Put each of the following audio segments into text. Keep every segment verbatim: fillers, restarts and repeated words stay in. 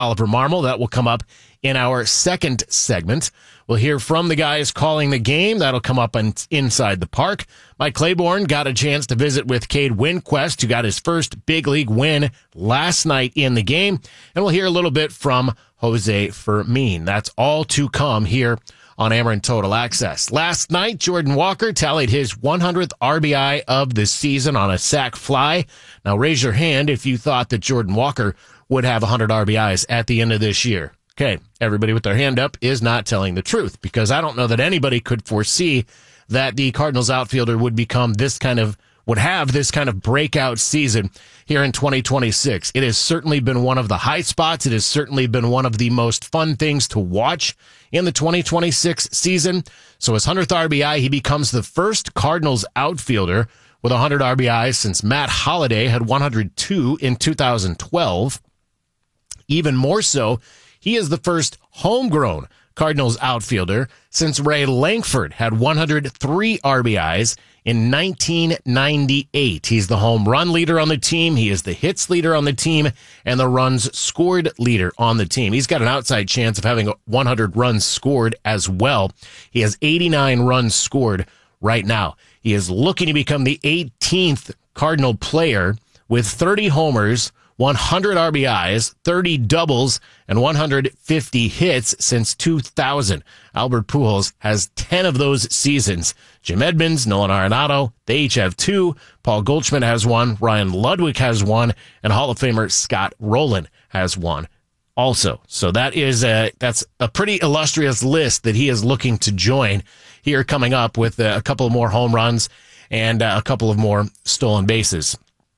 Oliver Marmol. That will come up in our second segment. We'll hear from the guys calling the game. That'll come up on Inside the Park. Mike Claiborne got a chance to visit with Cade Winquest, who got his first big league win last night in the game. And we'll hear a little bit from Jose Fermin. That's all to come here on Ameren Total Access. Last night, Jordan Walker tallied his one hundredth R B I of the season on a sac fly. Now, raise your hand if you thought that Jordan Walker would have one hundred R B Is at the end of this year. Okay, everybody with their hand up is not telling the truth, because I don't know that anybody could foresee that the Cardinals outfielder would become this kind of, would have this kind of breakout season here in twenty twenty-six. It has certainly been one of the high spots. It has certainly been one of the most fun things to watch in the twenty twenty-six season. So his one hundredth R B I, he becomes the first Cardinals outfielder with one hundred R B Is since Matt Holliday had one hundred two in two thousand twelve. Even more so, he is the first homegrown Cardinals outfielder since Ray Langford had one hundred three R B Is in nineteen ninety-eight. He's the home run leader on the team. He is the hits leader on the team and the runs scored leader on the team. He's got an outside chance of having one hundred runs scored as well. He has eighty-nine runs scored right now. He is looking to become the eighteenth Cardinal player with thirty homers, one hundred R B Is, thirty doubles, and one hundred fifty hits since two thousand. Albert Pujols has ten of those seasons. Jim Edmonds, Nolan Arenado, they each have two. Paul Goldschmidt has one. Ryan Ludwig has one. And Hall of Famer Scott Rowland has one also. So that is a, that's a pretty illustrious list that he is looking to join here coming up with a couple more home runs and a couple of more stolen bases.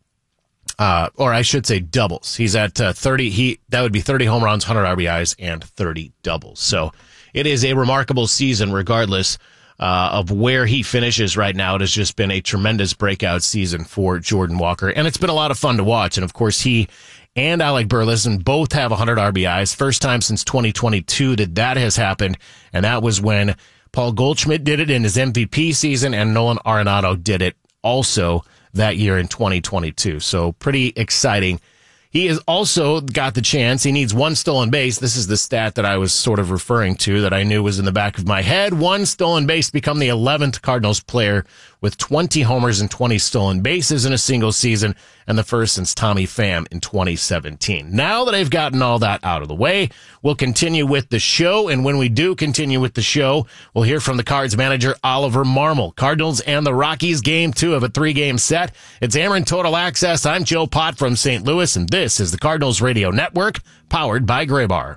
Uh, or I should say doubles. He's at uh, thirty. He that would be thirty home runs, one hundred R B Is, and thirty doubles. So it is a remarkable season, regardless uh, of where he finishes right now. It has just been a tremendous breakout season for Jordan Walker, and it's been a lot of fun to watch. And of course, he and Alec Burleson both have one hundred R B Is. First time since twenty twenty-two that that has happened, and that was when Paul Goldschmidt did it in his M V P season, and Nolan Arenado did it also that year in twenty twenty-two. So pretty exciting. He has also got the chance. He needs one stolen base. This is the stat that I was sort of referring to that I knew was in the back of my head. One stolen base, become the eleventh Cardinals player with twenty homers and twenty stolen bases in a single season, and the first since Tommy Pham in twenty seventeen. Now that I've gotten all that out of the way, we'll continue with the show. And when we do continue with the show, we'll hear from the Cards manager, Oliver Marmol. Cardinals and the Rockies, game two of a three-game set. It's Ameren Total Access. I'm Joe Pott from Saint Louis, and this is the Cardinals Radio Network, powered by Graybar.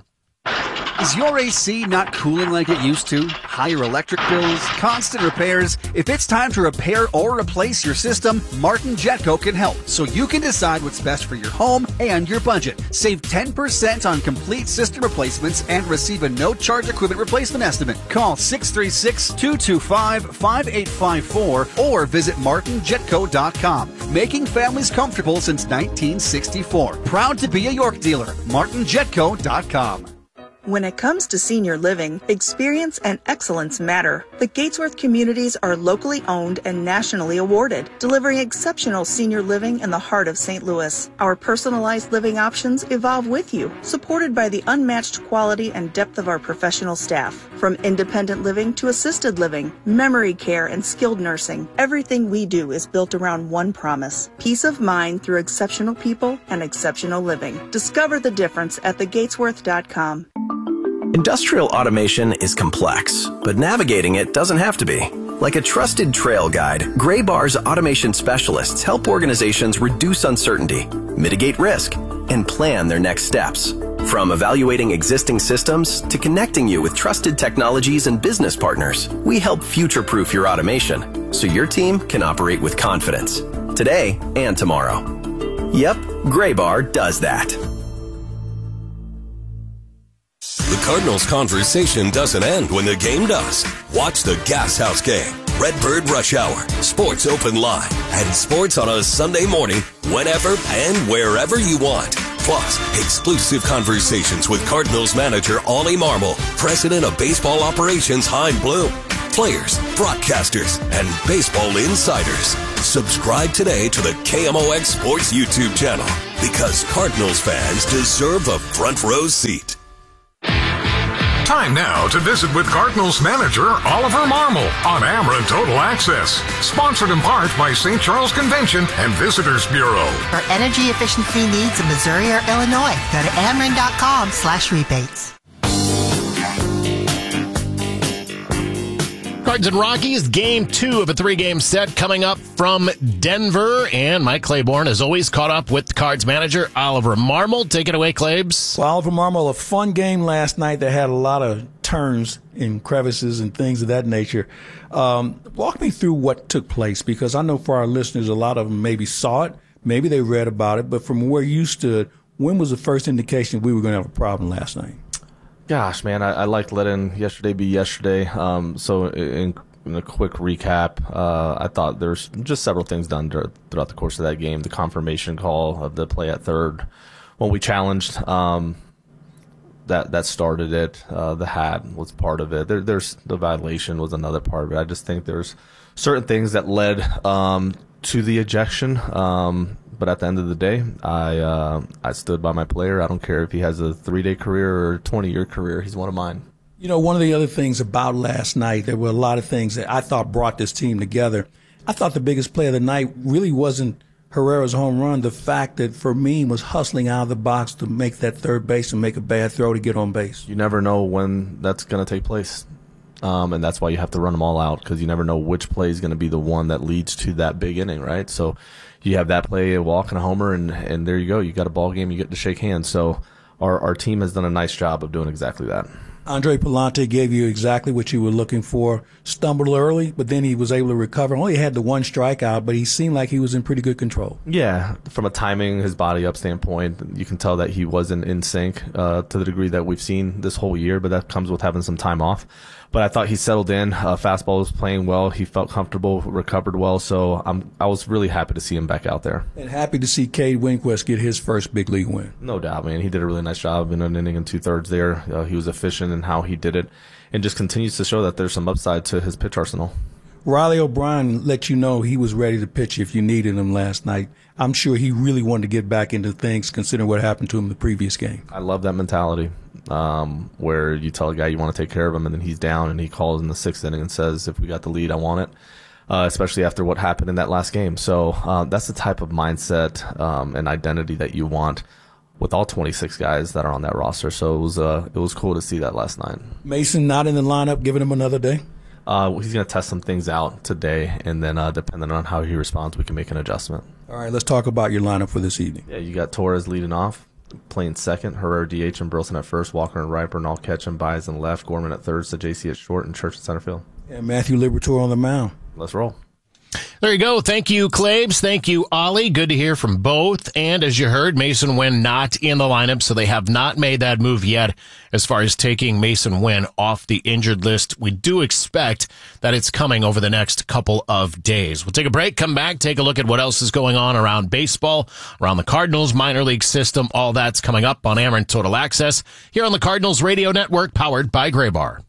Is your A C not cooling like it used to? Higher electric bills, constant repairs? If it's time to repair or replace your system, Martin Jetco can help, so you can decide what's best for your home and your budget. Save ten percent on complete system replacements and receive a no-charge equipment replacement estimate. Call six three six, two two five, five eight five four or visit martin jetco dot com. Making families comfortable since nineteen sixty-four. Proud to be a York dealer. martin jetco dot com. When it comes to senior living, experience and excellence matter. The Gatesworth communities are locally owned and nationally awarded, delivering exceptional senior living in the heart of Saint Louis. Our personalized living options evolve with you, supported by the unmatched quality and depth of our professional staff. From independent living to assisted living, memory care, and skilled nursing, everything we do is built around one promise: peace of mind through exceptional people and exceptional living. Discover the difference at the gatesworth dot com. Industrial automation is complex, but navigating it doesn't have to be. Like a trusted trail guide, Graybar's automation specialists help organizations reduce uncertainty, mitigate risk, and plan their next steps. From evaluating existing systems to connecting you with trusted technologies and business partners, we help future-proof your automation so your team can operate with confidence today and tomorrow. Yep, Graybar does that. The Cardinals conversation doesn't end when the game does. Watch the Gas House Game, Redbird Rush Hour, Sports Open Line, and sports on a Sunday morning whenever and wherever you want. Plus, exclusive conversations with Cardinals manager Ollie Marmol, president of baseball operations Hein Bloom, players, broadcasters, and baseball insiders. Subscribe today to the K M O X Sports YouTube channel. because Cardinals fans deserve a front row seat. Time now to visit with Cardinals manager Oliver Marmol on Ameren Total Access. Sponsored in part by Saint Charles Convention and Visitors Bureau. For energy efficiency needs in Missouri or Illinois, go to ameren.com slash rebates. Cards and Rockies, game two of a three-game set coming up from Denver. And Mike Claiborne has always caught up with the Cards manager, Oliver Marmol. Take it away, Claibs. Well, Oliver Marmol, a fun game last night that had a lot of turns and crevices and things of that nature. Um, walk me through what took place, because I know for our listeners, a lot of them maybe saw it, maybe they read about it, but from where you stood, when was the first indication we were going to have a problem last night? Gosh, man, I, I like letting yesterday be yesterday. Um, so in, in a quick recap, uh, I thought there's just several things done dur- throughout the course of that game. The confirmation call of the play at third when we challenged, um, that that started it. Uh, the hat was part of it. There, there's the violation was another part of it. I just think there's certain things that led um, to the ejection. Um, But at the end of the day, I uh, I stood by my player. I don't care if he has a three-day career or a twenty-year career. He's one of mine. You know, one of the other things about last night, there were a lot of things that I thought brought this team together. I thought the biggest play of the night really wasn't Herrera's home run. The fact that Fermin was hustling out of the box to make that third base and make a bad throw to get on base. You never know when that's going to take place. Um, and that's why you have to run them all out, because you never know which play is going to be the one that leads to that big inning, right? So you have that play, a walk and a homer, and, and there you go. You got a ball game, you get to shake hands. So our, our team has done a nice job of doing exactly that. Andre Pallante gave you exactly what you were looking for. Stumbled early, but then he was able to recover. Only had the one strikeout, but he seemed like he was in pretty good control. Yeah, from a timing, his body up standpoint, you can tell that he wasn't in sync uh, to the degree that we've seen this whole year, but that comes with having some time off. But I thought he settled in. Uh, fastball was playing well. He felt comfortable, recovered well. So I'm, I was really happy to see him back out there. And happy to see Cade Winquist get his first big league win. No doubt, man. He did a really nice job in an inning and two-thirds there. Uh, he was efficient in how he did it, and just continues to show that there's some upside to his pitch arsenal. Riley O'Brien let you know he was ready to pitch if you needed him last night. I'm sure he really wanted to get back into things considering what happened to him in the previous game. I love that mentality, um, where you tell a guy you want to take care of him, and then he's down, and he calls in the sixth inning and says, if we got the lead, I want it, uh, especially after what happened in that last game. So uh, that's the type of mindset um, and identity that you want with all twenty-six guys that are on that roster. So it was uh, it was cool to see that last night. Mason not in the lineup, giving him another day? Uh, he's going to test some things out today, and then uh, depending on how he responds, we can make an adjustment. All right, let's talk about your lineup for this evening. Yeah, you got Torres leading off, playing second, Herrera D H and Burleson at first, Walker and Riper and all catching, Baez in left, Gorman at third, so J C at short, and Church at center field. And Matthew Liberatore on the mound. Let's roll. There you go. Thank you, Claibs. Thank you, Ollie. Good to hear from both. And as you heard, Mason Wynn not in the lineup, so they have not made that move yet as far as taking Mason Wynn off the injured list. We do expect that it's coming over the next couple of days. We'll take a break, come back, take a look at what else is going on around baseball, around the Cardinals minor league system. All that's coming up on Ameren Total Access here on the Cardinals Radio Network, powered by Gray Bar.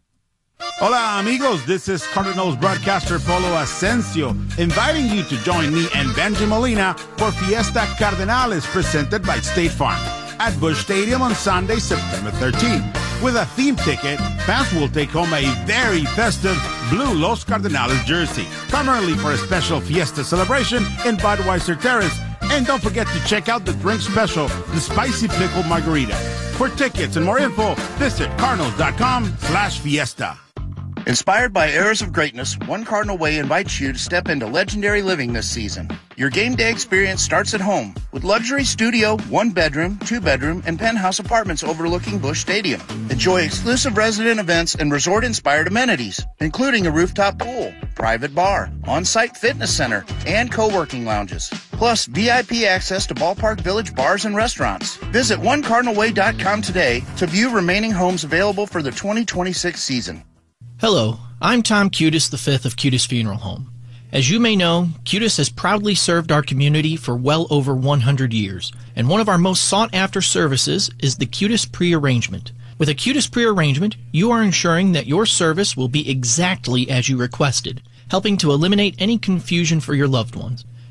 Hola amigos, this is Cardinals broadcaster Polo Asensio inviting you to join me and Benji Molina for Fiesta Cardenales presented by State Farm at Busch Stadium on Sunday, September thirteenth. With a theme ticket, fans will take home a very festive blue Los Cardenales jersey, primarily for a special Fiesta celebration in Budweiser Terrace. And don't forget to check out the drink special, the Spicy Pickle Margarita. For tickets and more info, visit cardinals.com slash fiesta. Inspired by Eras of Greatness, One Cardinal Way invites you to step into legendary living this season. Your game day experience starts at home with luxury studio, one bedroom, two bedroom, and penthouse apartments overlooking Busch Stadium. Enjoy exclusive resident events and resort inspired amenities, including a rooftop pool, private bar, on-site fitness center, and co-working lounges. Plus V I P access to Ballpark Village bars and restaurants. Visit one cardinal way dot com today to view remaining homes available for the twenty twenty-six season. Hello, I'm Tom Cutis the fifth of Cutis Funeral Home. As you may know, Cutis has proudly served our community for well over one hundred years, and one of our most sought-after services is the Cutis Pre-Arrangement. With a Cutis Pre-Arrangement, you are ensuring that your service will be exactly as you requested, helping to eliminate any confusion for your loved ones.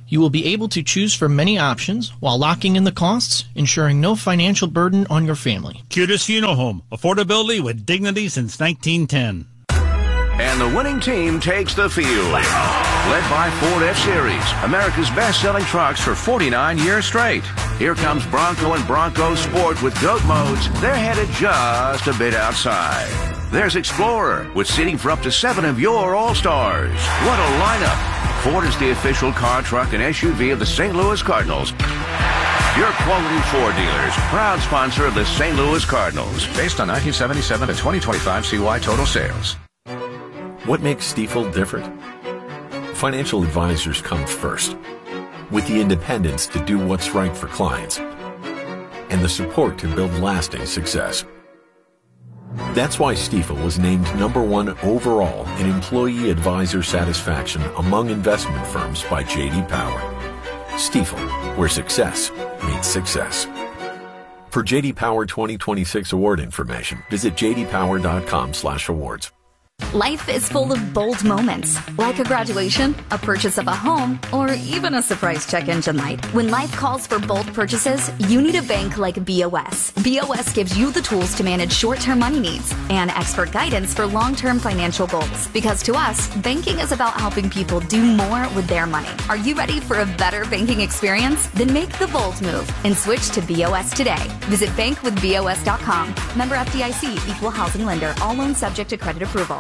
You will be able to choose from many options while locking in the costs, ensuring no financial burden on your family. Cutest Funeral Home. Affordability with dignity since nineteen ten. And the winning team takes the field. Led by Ford F-Series, America's best-selling trucks for forty-nine years straight. Here comes Bronco and Bronco Sport with GOAT modes. They're headed just a bit outside. There's Explorer with seating for up to seven of your All-Stars. What a lineup. Ford is the official car, truck, and S U V of the Saint Louis Cardinals. Your quality Ford dealers, proud sponsor of the Saint Louis Cardinals. Based on nineteen seventy-seven to twenty twenty-five C Y total sales. What makes Stifel different? Financial advisors come first, with the independence to do what's right for clients and the support to build lasting success. That's why Stifel was named number one overall in employee advisor satisfaction among investment firms by J D Power. Stifel, where success meets success. For J D Power twenty twenty-six award information, visit j d power dot com slash awards. Life is full of bold moments, like a graduation, a purchase of a home, or even a surprise check engine light. When life calls for bold purchases, you need a bank like B O S. B O S gives you the tools to manage short-term money needs and expert guidance for long-term financial goals. Because to us, banking is about helping people do more with their money. Are you ready for a better banking experience? Then make the bold move and switch to B O S today. Visit bank with B O S dot com. Member F D I C, equal housing lender. All loans subject to credit approval.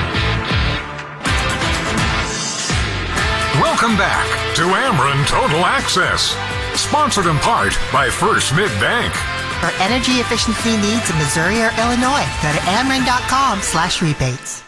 Welcome back to Ameren Total Access, sponsored in part by First Mid-Bank. For energy efficiency needs in Missouri or Illinois, go to ameren dot com slash rebates.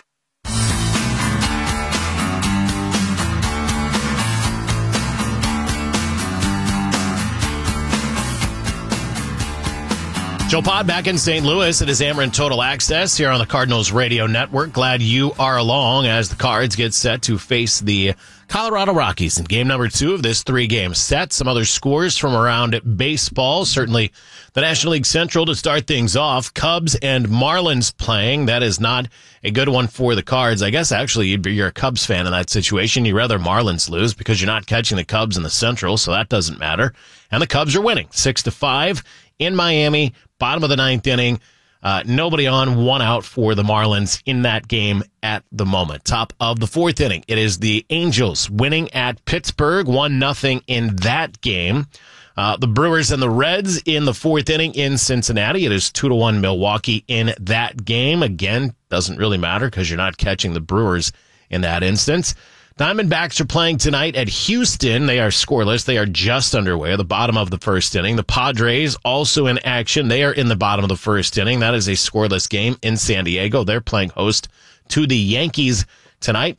Joe Pod back in Saint Louis. It is Ameren Total Access here on the Cardinals Radio Network. Glad you are along as the Cards get set to face the Colorado Rockies in game number two of this three-game set. Some other scores from around baseball. Certainly the National League Central to start things off. Cubs and Marlins playing. That is not a good one for the Cards. I guess actually you're a Cubs fan in that situation. You'd rather Marlins lose because you're not catching the Cubs in the Central, so that doesn't matter. And the Cubs are winning six to five in Miami. Bottom of the ninth inning. Uh, nobody on, one out for the Marlins in that game at the moment. Top of the fourth inning. It is the Angels winning at Pittsburgh, one nothing in that game. Uh, the Brewers and the Reds in the fourth inning in Cincinnati. It is two to one Milwaukee in that game. Again, doesn't really matter because you're not catching the Brewers in that instance. Diamondbacks are playing tonight at Houston. They are scoreless. They are just underway at the bottom of the first inning. The Padres also in action. They are in the bottom of the first inning. That is a scoreless game in San Diego. They're playing host to the Yankees tonight.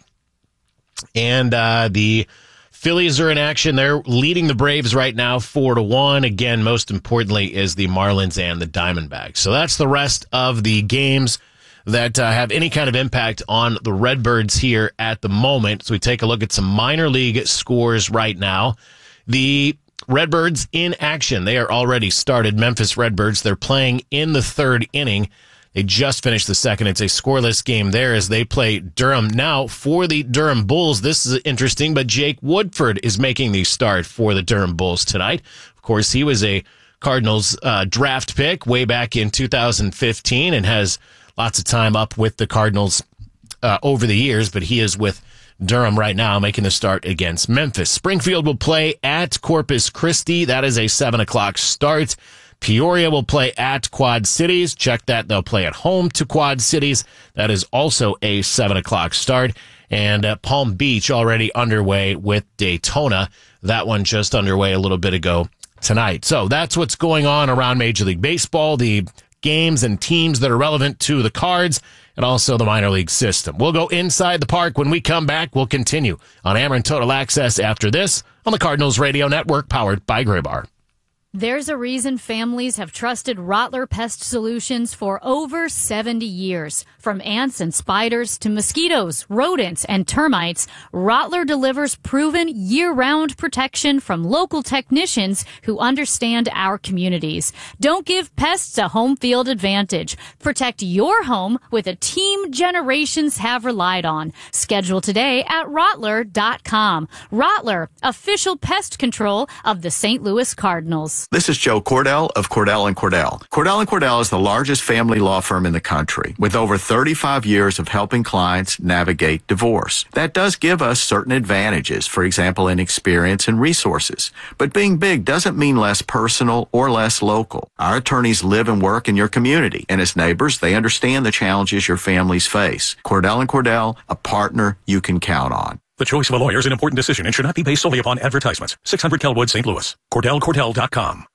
And uh, the Phillies are in action. They're leading the Braves right now four to one. Again, most importantly is the Marlins and the Diamondbacks. So that's the rest of the games that uh, have any kind of impact on the Redbirds here at the moment. So we take a look at some minor league scores right now. The Redbirds in action. They are already started. Memphis Redbirds, they're playing in the third inning. They just finished the second. It's a scoreless game there as they play Durham. Now, for the Durham Bulls, this is interesting, but Jake Woodford is making the start for the Durham Bulls tonight. Of course, he was a Cardinals uh, draft pick way back in two thousand fifteen and has lots of time up with the Cardinals uh, over the years, but he is with Durham right now making the start against Memphis. Springfield will play at Corpus Christi. That is a seven o'clock start. Peoria will play at Quad Cities. Check that. They'll play at home to Quad Cities. That is also a seven o'clock start. And uh, Palm Beach already underway with Daytona. That one just underway a little bit ago tonight. So that's what's going on around Major League Baseball. The games and teams that are relevant to the Cards and also the minor league system. We'll go inside the park. When we come back, we'll continue on Ameren Total Access after this on the Cardinals Radio Network, powered by Graybar. There's a reason families have trusted Rottler Pest Solutions for over seventy years. From ants and spiders to mosquitoes, rodents, and termites, Rottler delivers proven year-round protection from local technicians who understand our communities. Don't give pests a home field advantage. Protect your home with a team generations have relied on. Schedule today at Rottler dot com. Rottler, official pest control of the Saint Louis Cardinals. This is Joe Cordell of Cordell and Cordell. Cordell and Cordell is the largest family law firm in the country with over thirty-five years of helping clients navigate divorce. That does give us certain advantages, for example, in experience and resources. But being big doesn't mean less personal or less local. Our attorneys live and work in your community, and as neighbors, they understand the challenges your families face. Cordell and Cordell, a partner you can count on. The choice of a lawyer is an important decision and should not be based solely upon advertisements. six hundred Kelwood, Saint Louis. Cordell Cordell dot com.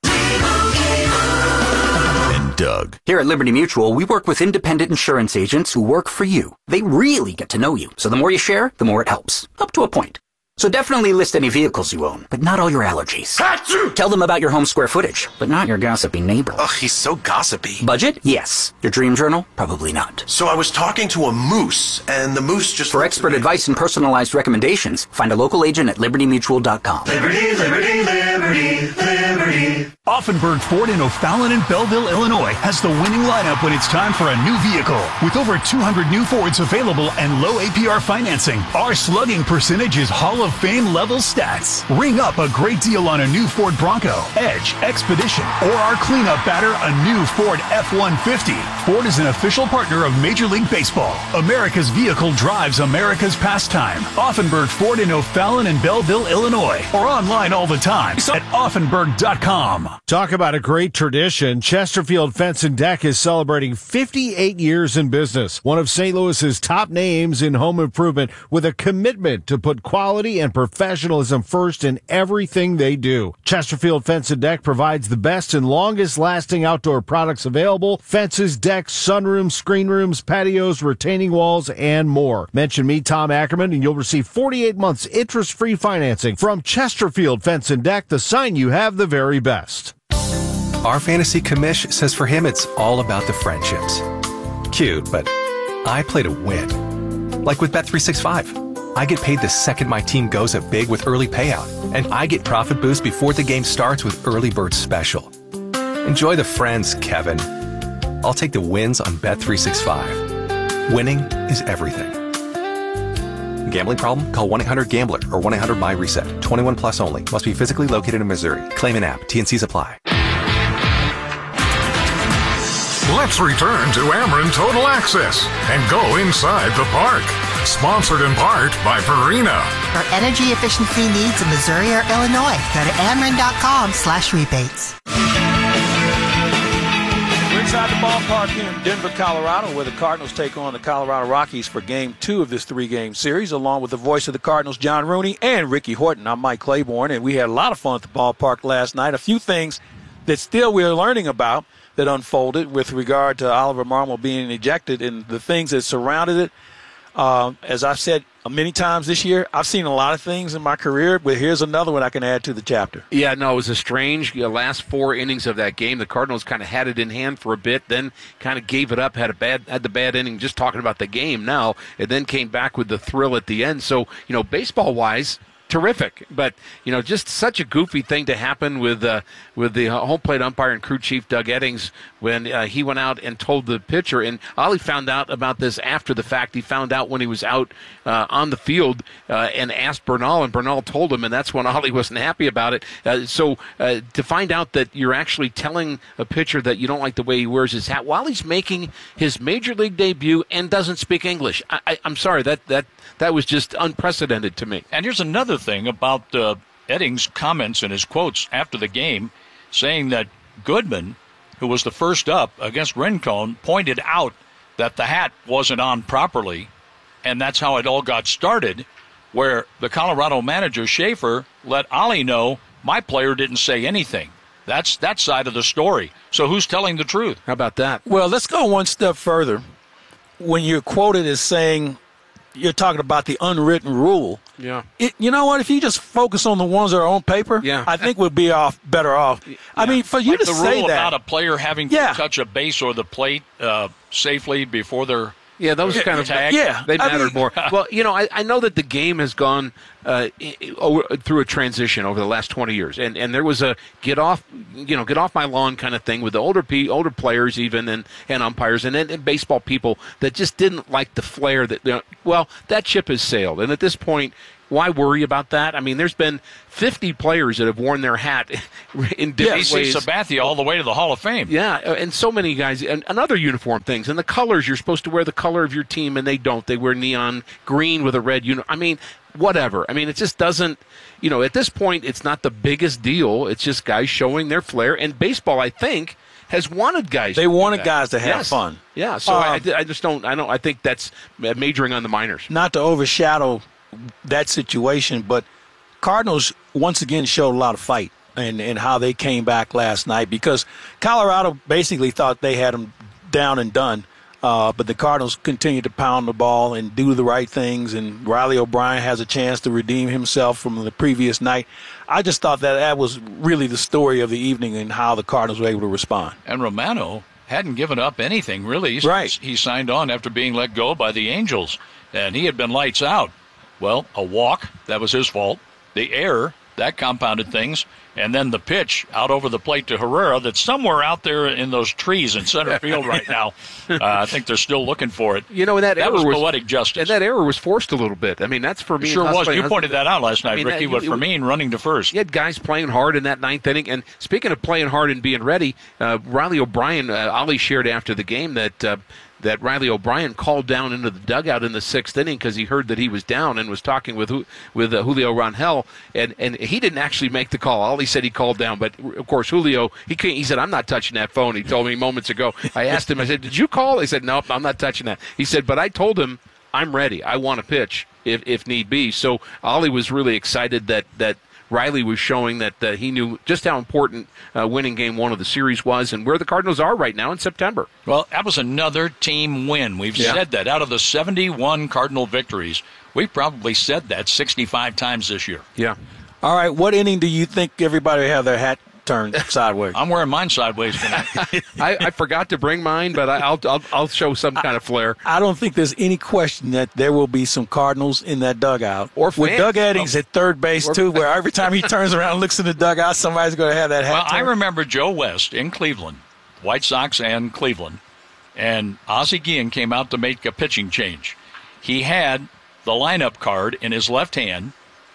And Doug. Here at Liberty Mutual, we work with independent insurance agents who work for you. They really get to know you, so the more you share, the more it helps. Up to a point. So definitely list any vehicles you own, but not all your allergies. Achoo! Tell them about your home square footage, but not your gossipy neighbor. Ugh, he's so gossipy. Budget? Yes. Your dream journal? Probably not. So I was talking to a moose, and the moose just... For expert advice and personalized recommendations, find a local agent at Liberty Mutual dot com. Liberty, Liberty, Liberty, Liberty. Offenburg Ford in O'Fallon and Belleville, Illinois has the winning lineup when it's time for a new vehicle. With over two hundred new Fords available and low A P R financing, our slugging percentage is Hall of Fame level stats. Ring up a great deal on a new Ford Bronco, Edge, Expedition, or our cleanup batter, a new Ford F one fifty. Ford is an official partner of Major League Baseball. America's vehicle drives America's pastime. Offenburg Ford in O'Fallon and Belleville, Illinois, or online all the time at Offenburg dot com. Talk about a great tradition. Chesterfield Fence and Deck is celebrating fifty-eight years in business. One of Saint Louis's top names in home improvement with a commitment to put quality and professionalism first in everything they do. Chesterfield Fence and Deck provides the best and longest lasting outdoor products available. Fences, decks, sunrooms, screen rooms, patios, retaining walls, and more. Mention me, Tom Ackerman, and you'll receive forty-eight months interest-free financing from Chesterfield Fence and Deck, the sign you have the very best. Our fantasy commish says for him it's all about the friendships. Cute, but I play to win. Like with Bet three sixty-five. I get paid the second my team goes up big with early payout, and I get profit boost before the game starts with Early Bird Special. Enjoy the friends, Kevin. I'll take the wins on Bet three sixty-five. Winning is everything. Gambling problem? Call one eight hundred gambler or one eight hundred my reset. twenty-one plus only. Must be physically located in Missouri. Claim an app. T and C's apply. Let's return to Ameren Total Access and go inside the park. Sponsored in part by Purina. For energy efficiency needs in Missouri or Illinois, go to Ameren dot com slash rebates. We're inside the ballpark here in Denver, Colorado, where the Cardinals take on the Colorado Rockies for game two of this three-game series, along with the voice of the Cardinals, John Rooney, and Ricky Horton. I'm Mike Claiborne, and we had a lot of fun at the ballpark last night. A few things that still we're learning about that unfolded with regard to Oliver Marmol being ejected and the things that surrounded it. Uh, as I've said many times this year, I've seen a lot of things in my career, but here's another one I can add to the chapter. Yeah, no, it was a strange you know, last four innings of that game. The Cardinals kind of had it in hand for a bit, then kind of gave it up, had a bad had the bad inning, just talking about the game now, and then came back with the thrill at the end. So, you know, baseball-wise, terrific, but you know, just such a goofy thing to happen with uh, with the home plate umpire and crew chief Doug Eddings when uh, he went out and told the pitcher. And Ollie found out about this after the fact. He found out when he was out uh, on the field uh, and asked Bernal, and Bernal told him, and that's when Ollie wasn't happy about it. Uh, so uh, to find out that you're actually telling a pitcher that you don't like the way he wears his hat while he's making his major league debut and doesn't speak English, I, I, I'm sorry, that that. That was just unprecedented to me. And here's another thing about uh, Eddings' comments and his quotes after the game, saying that Goodman, who was the first up against Rincon, pointed out that the hat wasn't on properly, and that's how it all got started, where the Colorado manager, Schaefer, let Ollie know, my player didn't say anything. That's that side of the story. So who's telling the truth? How about that? Well, let's go one step further. When you're quoted as saying, you're talking about the unwritten rule. Yeah. It, you know what? If you just focus on the ones that are on paper, yeah. I think we'd be off better off. Yeah. I mean, for you like to the say rule that. about a player having to yeah. touch a base or the plate uh, safely before they're Yeah, those yeah, kind of tagged. Yeah, they matter I mean, more. Well, you know, I, I know that the game has gone uh, over, through a transition over the last twenty years, and, and there was a get off, you know, get off my lawn kind of thing with the older pe- older players even and, and umpires and, and, and baseball people that just didn't like the flair that. You know, well, that ship has sailed, and at this point, why worry about that? I mean, there's been fifty players that have worn their hat in different yeah, ways. Sabathia all the way to the Hall of Fame. Yeah, and so many guys, and, and other uniform things. And the colors, you're supposed to wear the color of your team, and they don't. They wear neon green with a red uniform. I mean, whatever. I mean, it just doesn't, you know, at this point, it's not the biggest deal. It's just guys showing their flair. And baseball, I think, has wanted guys. They to wanted that. guys to have yes. fun. Yeah, so um, I, I just don't, I don't, I think that's majoring on the minors. Not to overshadow that situation, but Cardinals once again showed a lot of fight and, and how they came back last night because Colorado basically thought they had them down and done, uh, but the Cardinals continued to pound the ball and do the right things, and Riley O'Brien has a chance to redeem himself from the previous night. I just thought that that was really the story of the evening and how the Cardinals were able to respond. And Romano hadn't given up anything, really. He's, right. He signed on after being let go by the Angels, and he had been lights out. Well, a walk, that was his fault. The error, that compounded things. And then the pitch out over the plate to Herrera that's somewhere out there in those trees in center field right now. Uh, I think they're still looking for it. You know, that, that error was was poetic justice. And that error was forced a little bit. I mean, that's for me. It sure was. You pointed that out last night, I mean, Ricky, with Fermin running to first. You had guys playing hard in that ninth inning. And speaking of playing hard and being ready, uh, Riley O'Brien, uh, Ollie shared after the game that uh, that Riley O'Brien called down into the dugout in the sixth inning because he heard that he was down and was talking with with uh, Julio Rangel, and, and he didn't actually make the call. Ollie said he called down, but of course Julio, he can't, he said, I'm not touching that phone. He told me moments ago. I asked him, I said, did you call? He said, nope, I'm not touching that. He said, but I told him I'm ready. I want to pitch if if need be. So Ollie was really excited that that Riley was showing that uh, he knew just how important uh, winning game one of the series was and where the Cardinals are right now in September. Well, that was another team win. We've yeah. said that. Out of the seventy-one Cardinal victories, we've probably said that sixty-five times this year. Yeah. All right, what inning do you think everybody have their hat turned sideways? I'm wearing mine sideways tonight. I, I forgot to bring mine, but I, I'll, I'll I'll show some kind of flair. I don't think there's any question that there will be some Cardinals in that dugout. Or with Doug Eddings oh. at third base, or, too, where every time he turns around and looks in the dugout, somebody's going to have that hat Well, turned. I remember Joe West in Cleveland, White Sox and Cleveland, and Ozzie Guillen came out to make a pitching change. He had the lineup card in his left hand,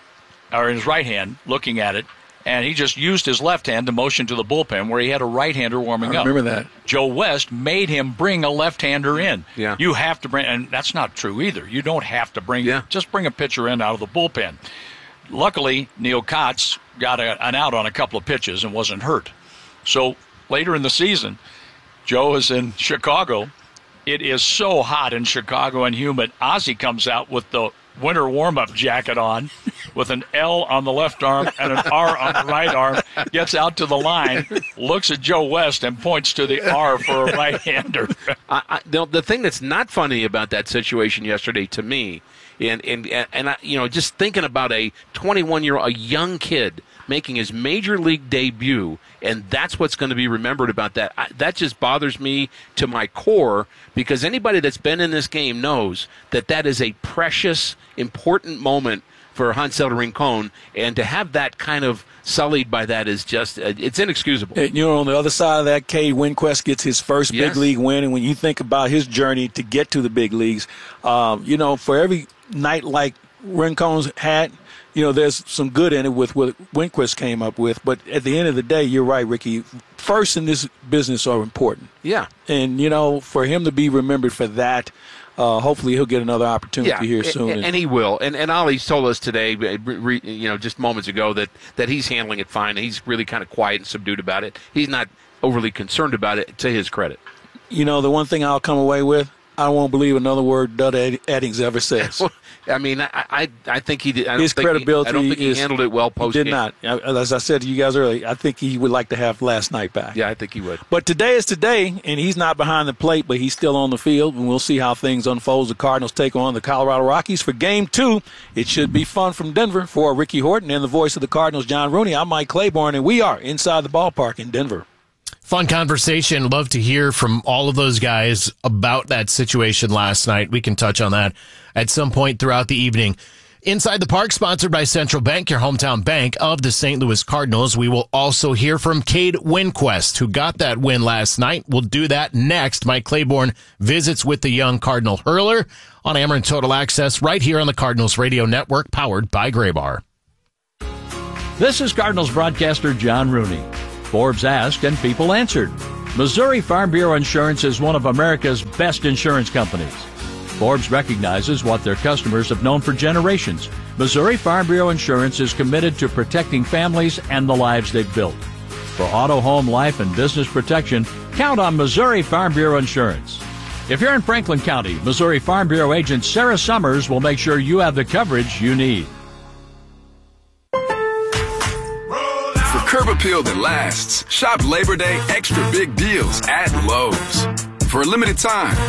or in his right hand, looking at it, and he just used his left hand to motion to the bullpen where he had a right-hander warming I up. remember that. Joe West made him bring a left-hander in. Yeah. You have to bring, and that's not true either. You don't have to bring, yeah. just bring a pitcher in out of the bullpen. Luckily, Neil Kotz got a, an out on a couple of pitches and wasn't hurt. So later in the season, Joe is in Chicago. It is so hot in Chicago and humid. Ozzie comes out with the winter warm-up jacket on with an L on the left arm and an R on the right arm, gets out to the line, looks at Joe West, and points to the R for a right-hander. I, I, the, the thing that's not funny about that situation yesterday to me, and, and, and I, you know, just thinking about a twenty-one-year-old, a young kid making his major league debut, and that's what's going to be remembered about that. I, that just bothers me to my core, because anybody that's been in this game knows that that is a precious, important moment for Hansel Rincon, and to have that kind of sullied by that is just, uh, it's inexcusable. And, you know, on the other side of that, Cade Winquist gets his first yes. big league win, and when you think about his journey to get to the big leagues, um, you know, for every night like Rincon's had, you know, there's some good in it with what Winquist came up with. But at the end of the day, you're right, Ricky. First in this business are important. Yeah. And, you know, for him to be remembered for that, uh, hopefully he'll get another opportunity yeah, here soon. And, and he will. And, and Ollie's told us today, re, you know, just moments ago, that, that he's handling it fine. He's really kind of quiet and subdued about it. He's not overly concerned about it, to his credit. You know, the one thing I'll come away with, I won't believe another word Dud Eddings ever says. I mean, I, I I think he did. I don't His think credibility he, I don't think he is, handled it well post game. Did not. As I said to you guys earlier, I think he would like to have last night back. Yeah, I think he would. But today is today, and he's not behind the plate, but he's still on the field, and we'll see how things unfold. The Cardinals take on the Colorado Rockies for game two. It should be fun from Denver. For Ricky Horton and the voice of the Cardinals, John Rooney, I'm Mike Claiborne, and we are inside the ballpark in Denver. Fun conversation. Love to hear from all of those guys about that situation last night. We can touch on that at some point throughout the evening. Inside the Park, sponsored by Central Bank, your hometown bank of the Saint Louis Cardinals. We will also hear from Cade Winquest, who got that win last night. We'll do that next. Mike Claiborne visits with the young Cardinal hurler on Ameren Total Access right here on the Cardinals Radio Network, powered by Graybar. This is Cardinals broadcaster John Rooney. Forbes asked and people answered. Missouri Farm Bureau Insurance is one of America's best insurance companies. Forbes recognizes what their customers have known for generations. Missouri Farm Bureau Insurance is committed to protecting families and the lives they've built. For auto, home, life, and business protection, count on Missouri Farm Bureau Insurance. If you're in Franklin County, Missouri Farm Bureau agent Sarah Summers will make sure you have the coverage you need. For curb appeal that lasts, shop Labor Day extra big deals at Lowe's. For a limited time,